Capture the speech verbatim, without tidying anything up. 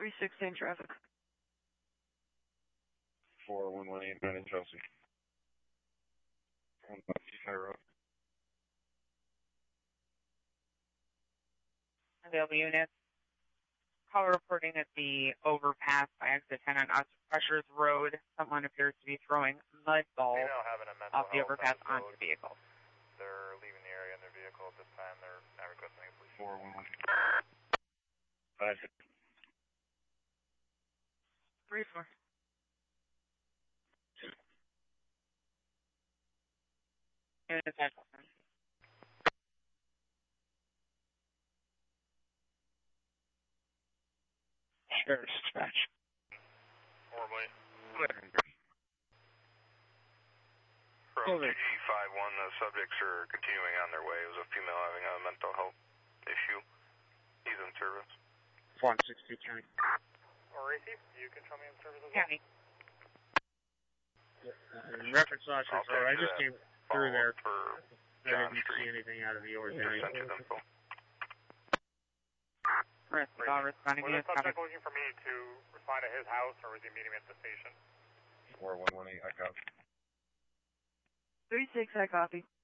three six, same traffic. four one one eight nine in Chelsea. On High Road. Available units. Call reporting at the overpass by exit ten on Ushers Road. Someone appears to be throwing mud balls off the overpass onto the vehicle. They're leaving the area in their vehicle at this time. They're not requesting a police. four one one. Five. Three four. Units at Sheriff's dispatch. Horribly. From G five one, the subjects are continuing on their way. It was a female having a mental health issue. He's in service. one sixty County. Or Racy, you can show me in service as well? County. Uh, reference officer, so I just came through there. For I didn't see anything out of the ordinary. All responding Was the units subject copy. looking for me to respond to his house, or was he meeting me at the station? four one one eight, I copy. three six, I copy.